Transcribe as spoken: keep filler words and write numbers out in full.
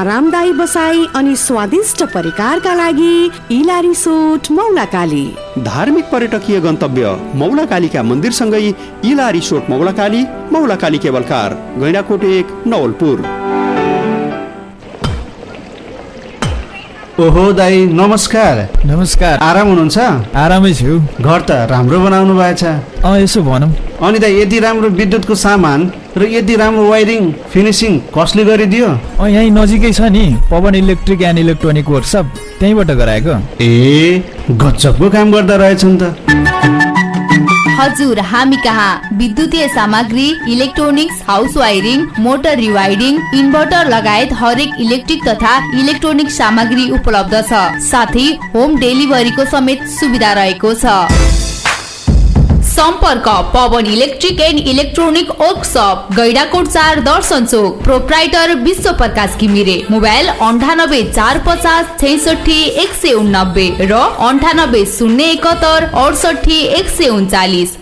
आरामदायी बसाई अनि स्वादिष्ट परिकारका लागि इला रिसोर्ट मौलाकाली। धार्मिक पर्यटकीय गन्तव्य मौलाकालीका मन्दिरसँगै इला रिसोर्ट मौलाकाली, मौलाकाली केबल कार, गैंडाकोट एक, नवलपुर। ओहो दाई नमस्कार। नमस्कार। आराम हुनुहुन्छ? आरामै छु। घर त राम्रो बनाउनु भएछ। अँ यसो भनौँ। अनि दाई यति राम्रो विद्युतको सामान र यति राम्रो वायरिङ फिनिसिङ कसले गरिदियो? अँ यहीँ नजिकै छ नि Pawan electric and electronic workshop, त्यहीँबाट गराएको। ए गजबको काम गर्दा रहेछन् त। हजुर, हामी कहाँ विद्युतीय सामग्री, electronics, house wiring, motor रिवायरिङ, inverter लगायत हरेक इलेक्ट्रिक तथा इलेक्ट्रोनिक सामग्री उपलब्ध छ। साथै होम डेलिभरीको समेत सुविधा रहेको छ। सम्पर्क Pawan electric and electronic workshop, Gaindakot चार, दर्शन चोक। प्रोप्राइटर विश्व प्रकाश घिमिरे। मोबाइल अन्ठानब्बे चार पचास छैसठी एक सय उन्नब्बे र अन्ठानब्बे शून्य एकहत्तर अडसठी एक सय उन्चालिस।